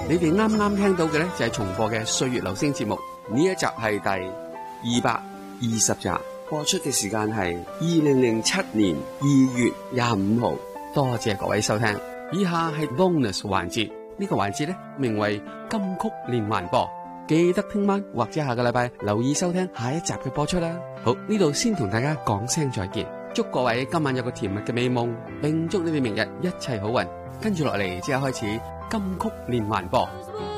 你哋啱啱聽到嘅呢，就係重播嘅《歲月留聲》節目，呢一集係第220集，播出嘅時間係2007年2月25號。多謝各位收聽。以下係 bonus 環節，呢個環節呢，名為金曲連環播，記得聽晚或者下個禮拜留意收聽下一集嘅播出啦。好，呢度先同大家講聲再見，祝各位今晚有個甜蜜嘅美夢，並祝你哋明日一切好運。跟住落嚟即刻開始金曲連環播。